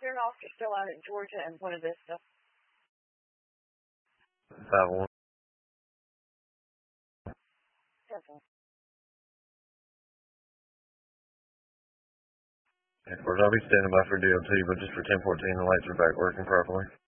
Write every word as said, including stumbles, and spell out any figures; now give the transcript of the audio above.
there an officer still out in Georgia and Buena Vista? five one. Simple. Of course, I'll be standing by for D O T, but just for ten fourteen, the lights are back working properly.